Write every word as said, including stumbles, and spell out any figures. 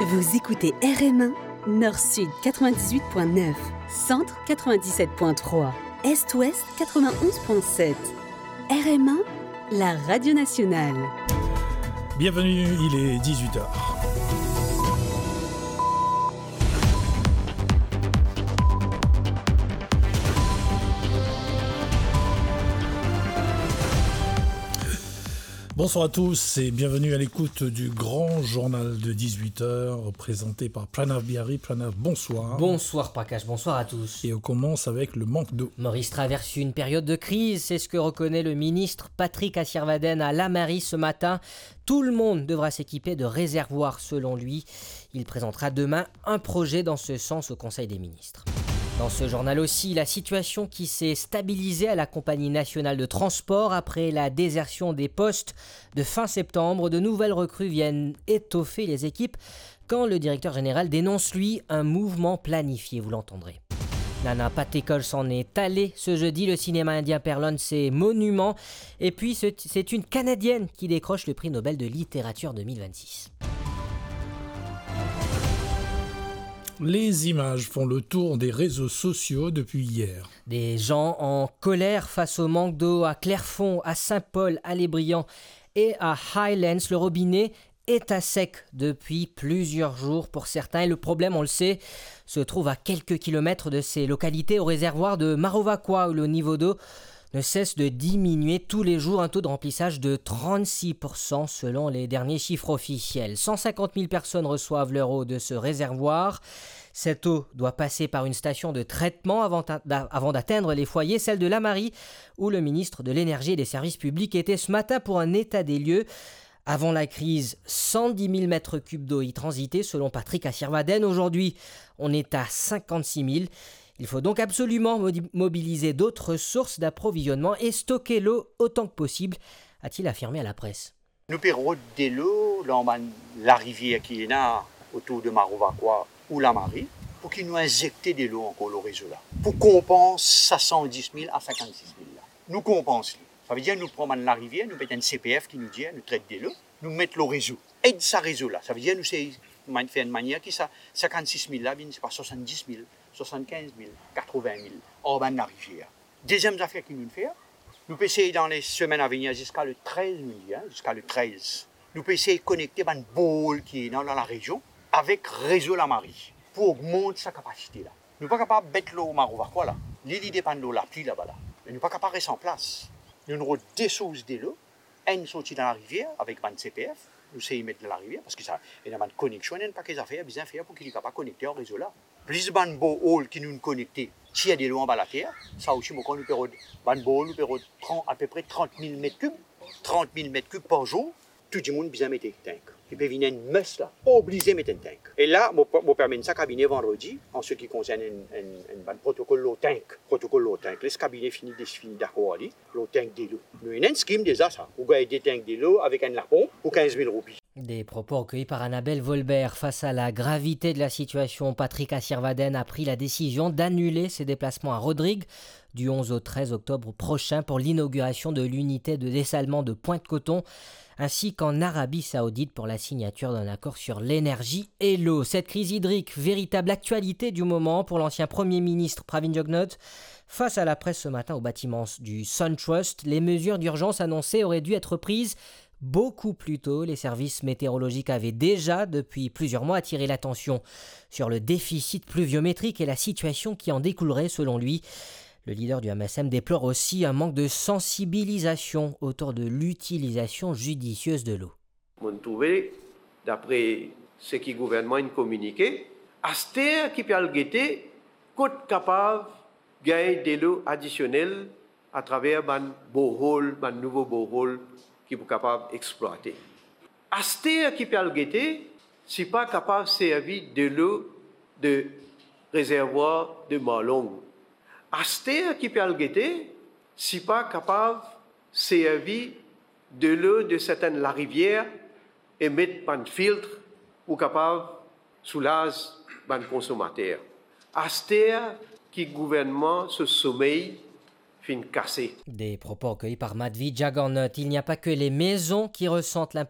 Vous écoutez R M un, Nord-Sud quatre-vingt-dix-huit point neuf, Centre quatre-vingt-dix-sept point trois, Est-Ouest quatre-vingt-onze point sept. R M un, la radio nationale. Bienvenue, il est dix-huit heures. Bonsoir à tous et bienvenue à l'écoute du grand journal de dix-huit heures présenté par Pranav Bihari. Pranav, bonsoir. Bonsoir Prakash, bonsoir à tous. Et on commence avec le manque d'eau. Maurice traverse une période de crise, c'est ce que reconnaît le ministre Patrick Assiirvaden à Lamarie ce matin. Tout le monde devra s'équiper de réservoirs selon lui. Il présentera demain un projet dans ce sens au Conseil des ministres. Dans ce journal aussi, la situation qui s'est stabilisée à la Compagnie nationale de transport après la désertion des postes de fin septembre. De nouvelles recrues viennent étoffer les équipes quand le directeur général dénonce, lui, un mouvement planifié, vous l'entendrez. Nana Patekol s'en est allée ce jeudi, le cinéma indien perd ses monuments. Et puis c'est une Canadienne qui décroche le prix Nobel de littérature deux mille vingt-six. Les images font le tour des réseaux sociaux depuis hier. Des gens en colère face au manque d'eau à Clairefonds, à Saint-Paul, à Lébriand et à Highlands. Le robinet est à sec depuis plusieurs jours pour certains. Et le problème, on le sait, se trouve à quelques kilomètres de ces localités, au réservoir de Marovakwa, où le niveau d'eau ne cesse de diminuer tous les jours, un taux de remplissage de trente-six pour cent selon les derniers chiffres officiels. cent cinquante mille personnes reçoivent leur eau de ce réservoir. Cette eau doit passer par une station de traitement avant, avant d'atteindre les foyers, celle de Lamarie, où le ministre de l'Énergie et des Services publics était ce matin pour un état des lieux. Avant la crise, cent dix mille mètres cubes d'eau y transitaient selon Patrick Assiirvaden. Aujourd'hui, on est à cinquante-six mille. Il faut donc absolument mobiliser d'autres sources d'approvisionnement et stocker l'eau autant que possible, a-t-il affirmé à la presse. Nous perdons de l'eau dans la rivière qui est là, autour de Marovakwa ou Lamarie, pour qu'ils nous injectent de l'eau encore au réseau là. Pour compenser à cent dix mille à cinquante-six mille là. Nous compensons. Ça veut dire que nous prenons la rivière, nous mettons un C P F qui nous dit, nous traite de l'eau, nous mettons le réseau. Aide ça réseau là. Ça veut dire que nous faisons une manière qui ça, cinquante-six mille là, c'est pas soixante-dix mille. soixante-quinze mille, quatre-vingt mille, hors de la rivière. Deuxième affaire qu'il nous fait, nous pouvons essayer dans les semaines à venir jusqu'à le treize, hein, jusqu'à le treize, nous pouvons essayer de connecter une boule qui est dans la région avec réseau Lamarie pour augmenter sa capacité là. Nous ne sommes pas capables de mettre l'eau au Marovakwa là. L'île dépend de l'eau la pluie là-bas là. Mais nous ne sommes pas capables de rester en place. Nous avons des sources de l'eau, une sortie dans la rivière avec un C P F. Nous essayons de mettre dans la rivière parce qu'il y a une connexion, il y a un paquet d'affaires, des affaires pour qu'il soit capable de connecter au réseau là. Plus de beau hall qui nous connectent, s'il y a des lois en bas de la terre, ça aussi, nous perdons nous perdons à peu près trente mille mètres cubes, trente mille mètres cubes par jour, tout le monde besoin de mettre un tank. Il peut venir une messe là, obligé de mettre un tank. Et là, je permets ça cabinet vendredi, en ce qui concerne un, un, un protocole low tank. Protocole low tank. Les cabinets finissent d'accord avec le tank de l'eau. Nous avons un scheme déjà ça. Vous avez des tanks de l'eau avec un lapon pour quinze mille roupies. Des propos recueillis par Annabelle Volbert. Face à la gravité de la situation, Patrick Assiirvaden a pris la décision d'annuler ses déplacements à Rodrigue du onze au treize octobre prochain pour l'inauguration de l'unité de dessalement de Pointe-Coton, ainsi qu'en Arabie Saoudite pour la signature d'un accord sur l'énergie et l'eau. Cette crise hydrique, véritable actualité du moment pour l'ancien Premier ministre Pravin Jugnauth. Face à la presse ce matin au bâtiment du SunTrust, les mesures d'urgence annoncées auraient dû être prises beaucoup plus tôt. Les services météorologiques avaient déjà, depuis plusieurs mois, attiré l'attention sur le déficit pluviométrique et la situation qui en découlerait selon lui. Le leader du M S M déplore aussi un manque de sensibilisation autour de l'utilisation judicieuse de l'eau. On trouvait, d'après ce que le gouvernement a communiqué, à cette terre qui peut guetter, côte capable de gagner de l'eau additionnelle à travers un borehole, un nouveau borehole qui est capable d'exploiter. À cette terre qui peut guetter, si pas capable de servir de l'eau de réservoir de Marlong. Aster qui peut le guetter, si pas capable de servir de l'eau de certaines la rivière et mettre un filtre pour capable de soulager les consommateurs. Aster qui gouvernement ce sommeil fin cassé. Des propos recueillis par Madhvi Jagannath. Il n'y a pas que les maisons qui ressentent